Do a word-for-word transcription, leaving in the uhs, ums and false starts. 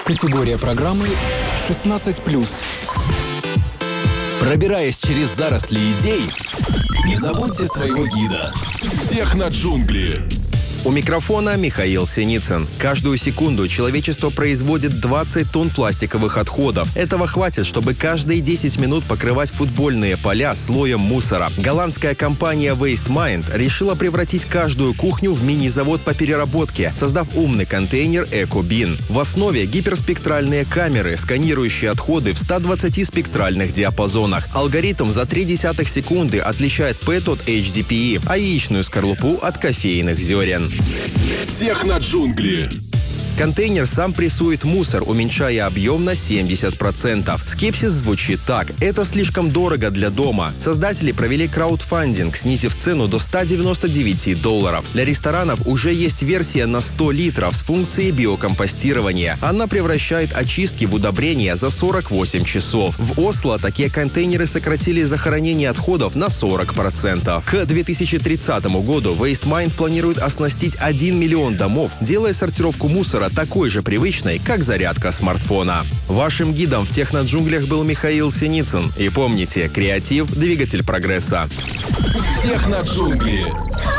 Категория программы шестнадцать плюс. Пробираясь через заросли идей, не забудьте своего гида. Техноджунгли. У микрофона Михаил Синицын. Каждую секунду человечество производит двадцать тонн пластиковых отходов. Этого хватит, чтобы каждые десять минут покрывать футбольные поля слоем мусора. Голландская компания WasteMind решила превратить каждую кухню в мини-завод по переработке, создав умный контейнер EcoBin. В основе гиперспектральные камеры, сканирующие отходы в ста двадцати спектральных диапазонах. Алгоритм за три десятых секунды отличает пэт от эйч ди пи и, а яичную скорлупу от кофейных зерен. Техноджунгли. Контейнер сам прессует мусор, уменьшая объем на семьдесят процентов. Скепсис звучит так. Это слишком дорого для дома. Создатели провели краудфандинг, снизив цену до ста девяноста девяти долларов. Для ресторанов уже есть версия на сто литров с функцией биокомпостирования. Она превращает очистки в удобрения за сорок восемь часов. В Осло такие контейнеры сократили захоронение отходов на сорок процентов. К две тысячи тридцатому году WasteMind планирует оснастить один миллион домов, делая сортировку мусора такой же привычной, как зарядка смартфона. Вашим гидом в техноджунглях был Михаил Синицын. И помните, креатив – двигатель прогресса. Техноджунгли.